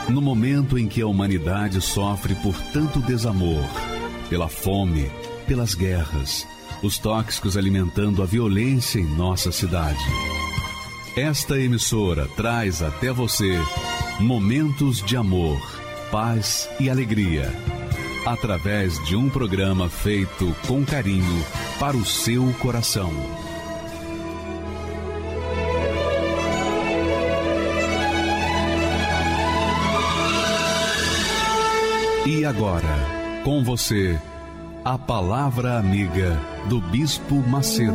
No momento em que a humanidade sofre por tanto desamor, pela fome, pelas guerras, os tóxicos alimentando a violência em nossa cidade. Esta emissora traz até você momentos de amor, paz e alegria, através de um programa feito com carinho para o seu coração. E agora, com você, a Palavra Amiga do Bispo Macedo.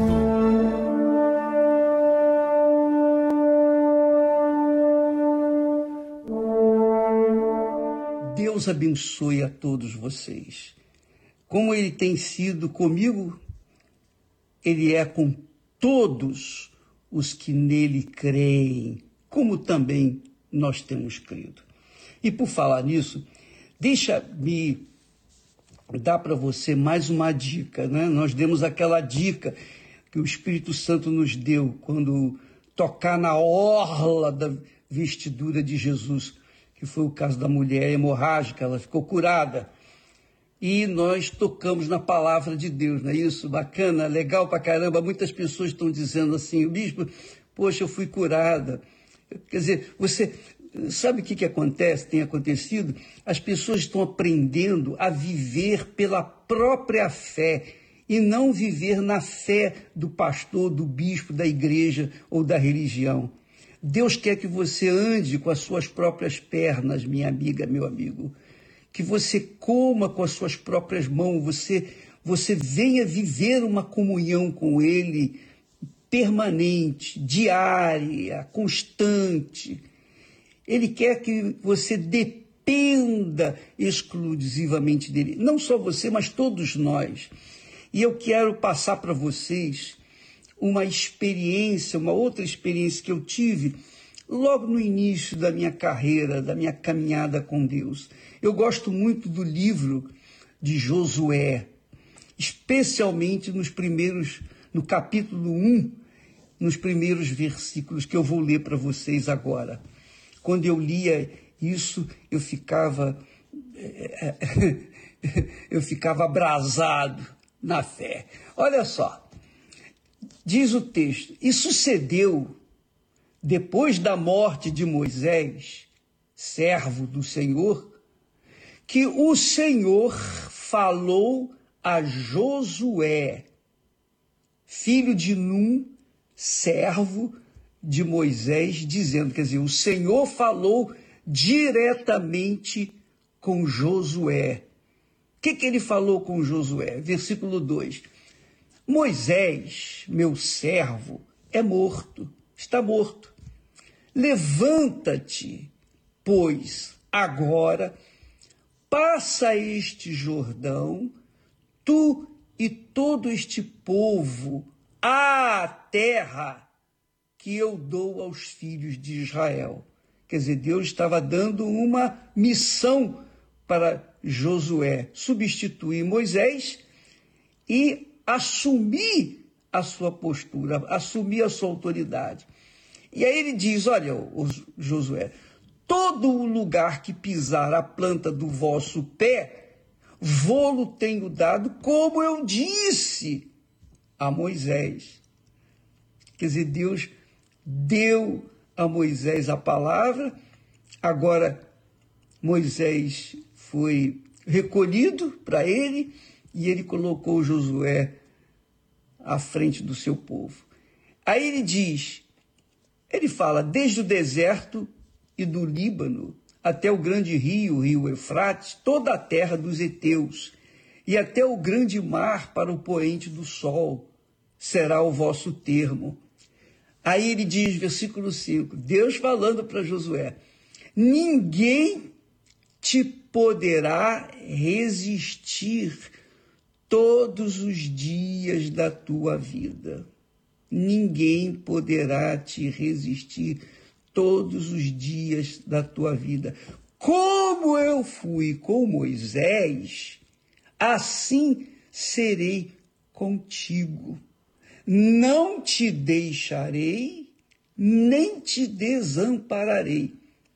Deus abençoe a todos vocês. Como Ele tem sido comigo, Ele é com todos os que nele creem, como também nós temos crido. E por falar nisso, deixa-me dar para você mais uma dica, né? Nós demos aquela dica que o Espírito Santo nos deu quando tocar na orla da vestidura de Jesus, que foi o caso da mulher hemorrágica, ela ficou curada. E nós tocamos na palavra de Deus, não é isso? Bacana, legal pra caramba. Muitas pessoas estão dizendo assim, o bispo, poxa, eu fui curada. Quer dizer, você sabe o que acontece, tem acontecido? As pessoas estão aprendendo a viver pela própria fé e não viver na fé do pastor, do bispo, da igreja ou da religião. Deus quer que você ande com as suas próprias pernas, minha amiga, meu amigo. Que você coma com as suas próprias mãos, você venha viver uma comunhão com Ele permanente, diária, constante. Ele quer que você dependa exclusivamente dele. Não só você, mas todos nós. E eu quero passar para vocês uma experiência, uma outra experiência que eu tive logo no início da minha carreira, da minha caminhada com Deus. Eu gosto muito do livro de Josué, especialmente no capítulo 1, nos primeiros versículos que eu vou ler para vocês agora. Quando eu lia isso, eu ficava abrasado na fé. Olha só, diz o texto, e sucedeu, depois da morte de Moisés, servo do Senhor, que o Senhor falou a Josué, filho de Num, servo de Moisés, dizendo, quer dizer, o Senhor falou diretamente com Josué. O que ele falou com Josué? Versículo 2. Moisés, meu servo, é morto, está morto. Levanta-te, pois, agora, passa este Jordão, tu e todo este povo, à terra que eu dou aos filhos de Israel. Quer dizer, Deus estava dando uma missão para Josué, substituir Moisés e assumir a sua postura, assumir a sua autoridade. E aí ele diz, olha, Josué, todo o lugar que pisar a planta do vosso pé, vô-lo tenho dado, como eu disse a Moisés. Quer dizer, Deus deu a Moisés a palavra, agora Moisés foi recolhido para ele e ele colocou Josué à frente do seu povo. Aí ele fala, desde o deserto e do Líbano até o grande rio, o rio Eufrates, toda a terra dos heteus, e até o grande mar para o poente do sol, será o vosso termo. Aí ele diz, versículo 5, Deus falando para Josué, ninguém te poderá resistir todos os dias da tua vida. Ninguém poderá te resistir todos os dias da tua vida. Como eu fui com Moisés, assim serei contigo. Não te deixarei, nem te desampararei.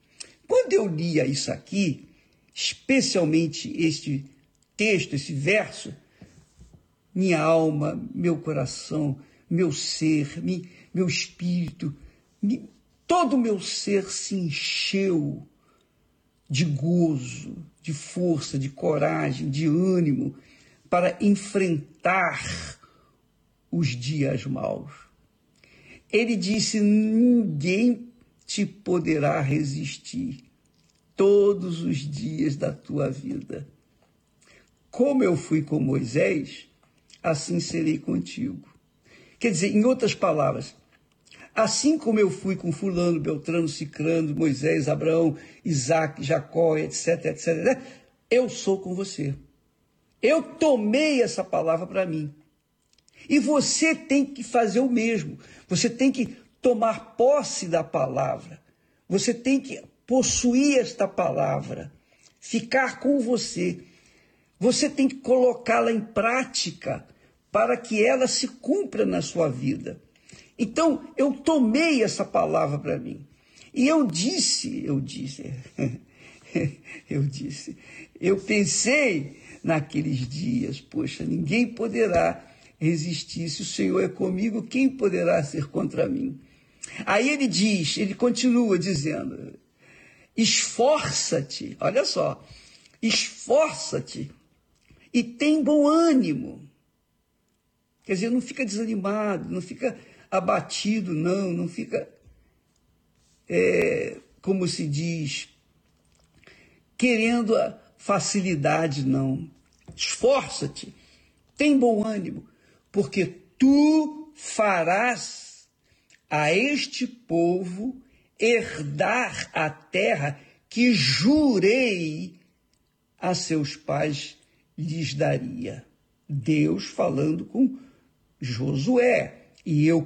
Quando eu lia isso aqui, especialmente este texto, esse verso, minha alma, meu coração, meu ser, meu espírito, todo o meu ser se encheu de gozo, de força, de coragem, de ânimo para enfrentar os dias maus. Ele disse: ninguém te poderá resistir todos os dias da tua vida. Como eu fui com Moisés, assim serei contigo. Quer dizer, em outras palavras, assim como eu fui com fulano, Beltrano, Cicrano, Moisés, Abraão, Isaac, Jacó, etc, etc, eu sou com você. Eu tomei essa palavra para mim. E você tem que fazer o mesmo. Você tem que tomar posse da palavra. Você tem que possuir esta palavra, ficar com você. Você tem que colocá-la em prática para que ela se cumpra na sua vida. Então, eu tomei essa palavra para mim. E eu pensei naqueles dias, poxa, ninguém poderá resistir. Se o Senhor é comigo, quem poderá ser contra mim? Aí ele continua dizendo: esforça-te, olha só, esforça-te e tem bom ânimo. Quer dizer, não fica desanimado, não fica abatido, não fica, como se diz, querendo a facilidade, não. Esforça-te, tem bom ânimo, porque tu farás a este povo herdar a terra que jurei a seus pais lhes daria. Deus falando com Josué. E eu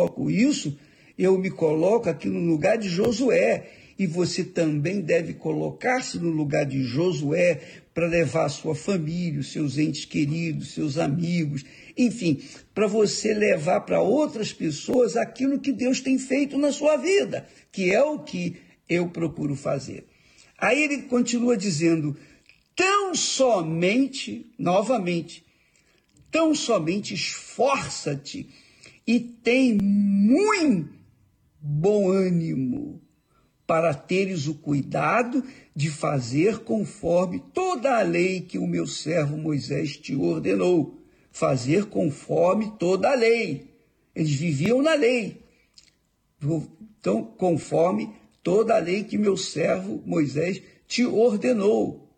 me coloco aqui no lugar de Josué. E você também deve colocar-se no lugar de Josué para levar a sua família, os seus entes queridos, seus amigos, enfim, para você levar para outras pessoas aquilo que Deus tem feito na sua vida, que é o que eu procuro fazer. Aí ele continua dizendo: tão somente, novamente, tão somente esforça-te e tem muito bom ânimo para teres o cuidado de fazer conforme toda a lei que o meu servo Moisés te ordenou. Fazer conforme toda a lei. Eles viviam na lei. Então, conforme toda a lei que meu servo Moisés te ordenou.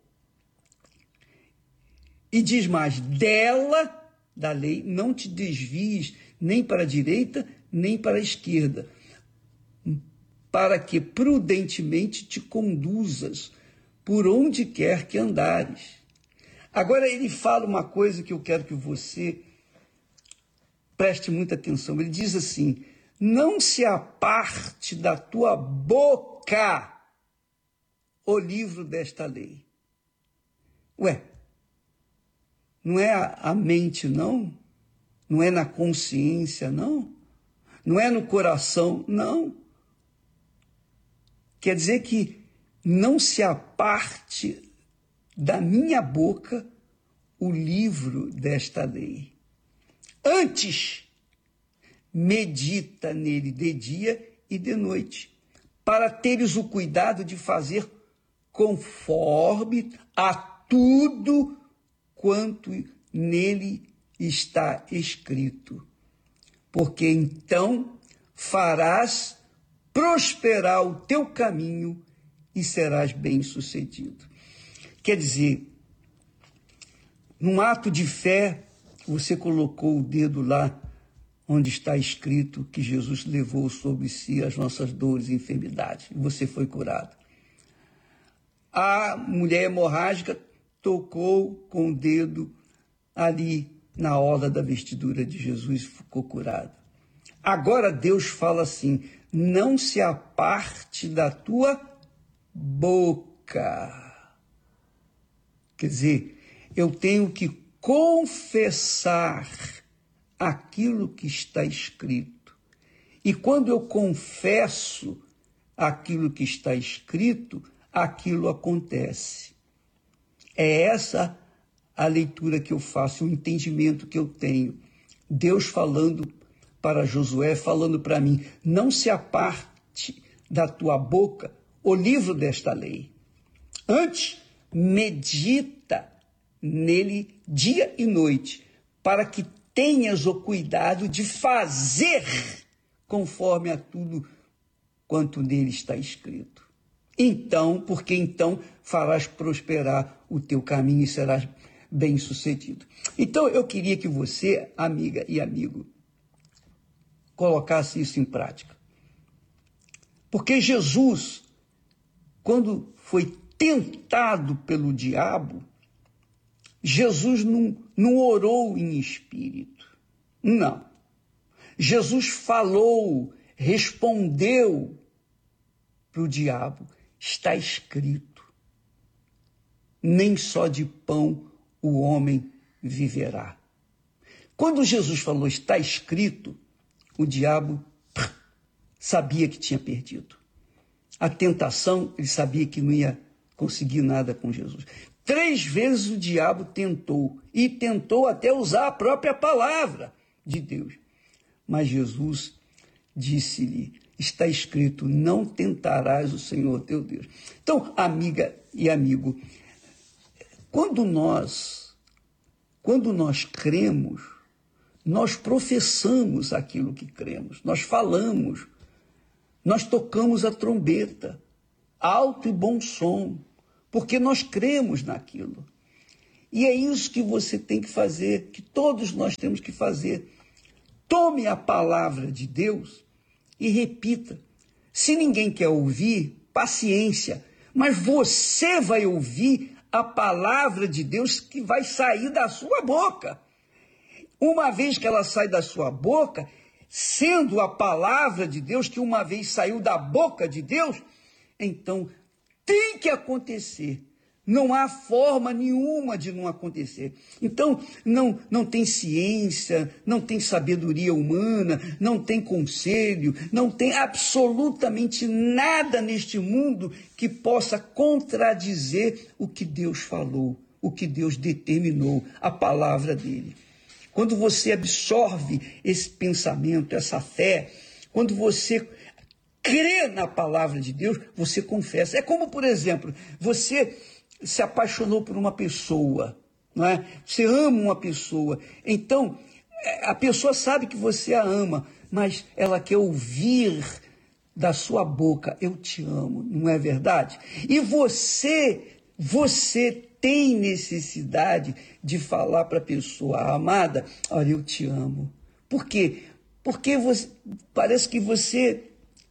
E diz mais: dela, da lei, não te desvies nem para a direita, nem para a esquerda, para que prudentemente te conduzas por onde quer que andares. Agora ele fala uma coisa que eu quero que você preste muita atenção. Ele diz assim: não se aparte da tua boca o livro desta lei. Ué, não é a mente, não? Não é na consciência, não? Não é no coração, não? Quer dizer que não se aparte da minha boca o livro desta lei. Antes, medita nele de dia e de noite, para teres o cuidado de fazer conforme a tudo quanto nele está escrito. Porque então farás prosperar o teu caminho e serás bem-sucedido. Quer dizer, num ato de fé, você colocou o dedo lá onde está escrito que Jesus levou sobre si as nossas dores e enfermidades, e você foi curado. A mulher hemorrágica tocou com o dedo ali na orla da vestidura de Jesus e ficou curado. Agora Deus fala assim: não se aparte da tua boca. Quer dizer, eu tenho que confessar aquilo que está escrito. E quando eu confesso aquilo que está escrito, aquilo acontece. É essa a leitura que eu faço, o entendimento que eu tenho. Deus falando para Josué, falando para mim, não se aparte da tua boca o livro desta lei. Antes, medita nele dia e noite, para que tenhas o cuidado de fazer conforme a tudo quanto nele está escrito. Porque então farás prosperar o teu caminho e serás bem-sucedido. Então eu queria que você, amiga e amigo, colocasse isso em prática. Porque Jesus, quando foi tentado pelo diabo, Jesus não orou em espírito. Não. Jesus falou, respondeu para o diabo. Está escrito: nem só de pão o homem viverá. Quando Jesus falou está escrito, o diabo sabia que tinha perdido. A tentação, ele sabia que não ia conseguir nada com Jesus. 3 vezes o diabo tentou, e tentou até usar a própria palavra de Deus. Mas Jesus disse-lhe, está escrito, não tentarás o Senhor teu Deus. Então, amiga e amigo, quando nós cremos, nós professamos aquilo que cremos, nós falamos, nós tocamos a trombeta, alto e bom som, porque nós cremos naquilo. E é isso que você tem que fazer, que todos nós temos que fazer. Tome a palavra de Deus e repita. Se ninguém quer ouvir, paciência, mas você vai ouvir a palavra de Deus que vai sair da sua boca. Uma vez que ela sai da sua boca, sendo a palavra de Deus que uma vez saiu da boca de Deus, então tem que acontecer. Não há forma nenhuma de não acontecer. Então, não tem ciência, não tem sabedoria humana, não tem conselho, não tem absolutamente nada neste mundo que possa contradizer o que Deus falou, o que Deus determinou, a palavra dele. Quando você absorve esse pensamento, essa fé, quando você crê na palavra de Deus, você confessa. É como, por exemplo, você se apaixonou por uma pessoa, não é? Você ama uma pessoa, então a pessoa sabe que você a ama, mas ela quer ouvir da sua boca, eu te amo, não é verdade? E você tem necessidade de falar para a pessoa amada, olha, eu te amo. Por quê? Porque parece que você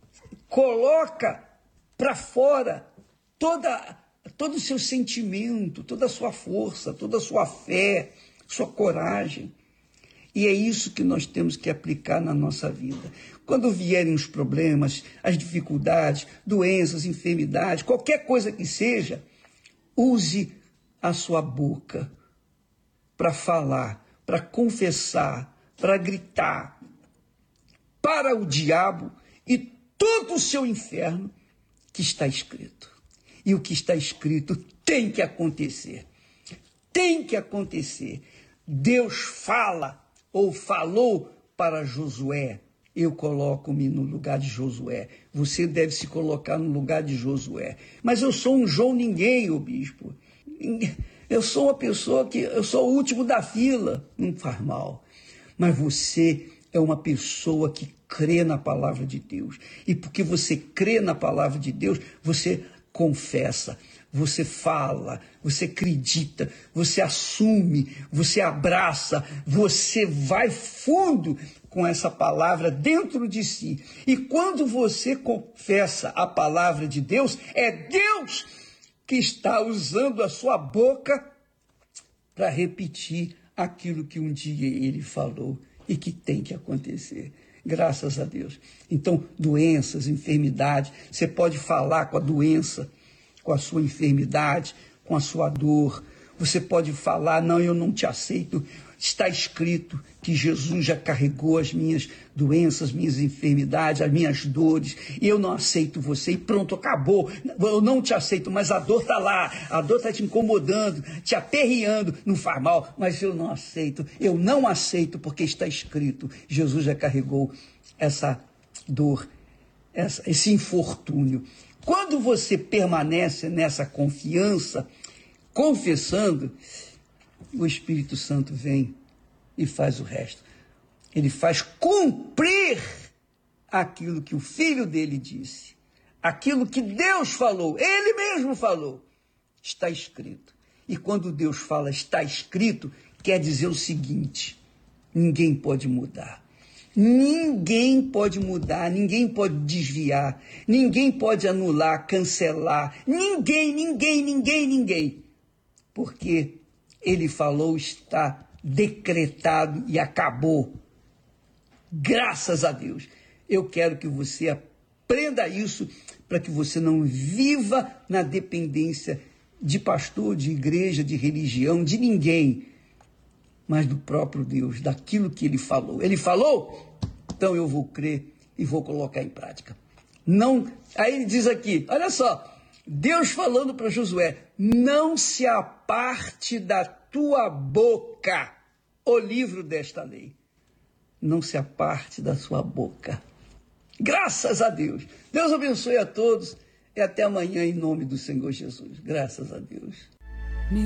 coloca para fora todo o seu sentimento, toda a sua força, toda a sua fé, sua coragem. E é isso que nós temos que aplicar na nossa vida. Quando vierem os problemas, as dificuldades, doenças, enfermidades, qualquer coisa que seja, use a sua boca para falar, para confessar, para gritar para o diabo e todo o seu inferno que está escrito. E o que está escrito tem que acontecer. Tem que acontecer. Deus fala ou falou para Josué. Eu coloco-me no lugar de Josué. Você deve se colocar no lugar de Josué. Mas eu sou um João ninguém, ô bispo. Eu sou uma pessoa eu sou o último da fila. Não faz mal. Mas você é uma pessoa que crê na palavra de Deus. E porque você crê na palavra de Deus, você confessa, você fala, você acredita, você assume, você abraça, você vai fundo com essa palavra dentro de si. E quando você confessa a palavra de Deus, é Deus que está usando a sua boca para repetir aquilo que um dia ele falou e que tem que acontecer. Graças a Deus. Então, doenças, enfermidades, você pode falar com a doença, com a sua enfermidade, com a sua dor. Você pode falar, não, eu não te aceito. Está escrito que Jesus já carregou as minhas doenças, minhas enfermidades, as minhas dores, e eu não aceito você, e pronto, acabou. Eu não te aceito, mas a dor está lá, a dor está te incomodando, te aperreando, não faz mal, mas eu não aceito, porque está escrito, Jesus já carregou essa dor, esse infortúnio. Quando você permanece nessa confiança, confessando, o Espírito Santo vem e faz o resto. Ele faz cumprir aquilo que o Filho dele disse, aquilo que Deus falou, ele mesmo falou, está escrito. E quando Deus fala está escrito, quer dizer o seguinte: ninguém pode mudar. Ninguém pode mudar, ninguém pode desviar, ninguém pode anular, cancelar, ninguém. Porque ele falou, está decretado e acabou. Graças a Deus. Eu quero que você aprenda isso para que você não viva na dependência de pastor, de igreja, de religião, de ninguém, mas do próprio Deus, daquilo que ele falou. Ele falou? Então eu vou crer e vou colocar em prática. Não, aí ele diz aqui, olha só, Deus falando para Josué: não se aparte da tua boca o livro desta lei. Não se aparte da sua boca. Graças a Deus. Deus abençoe a todos e até amanhã em nome do Senhor Jesus. Graças a Deus.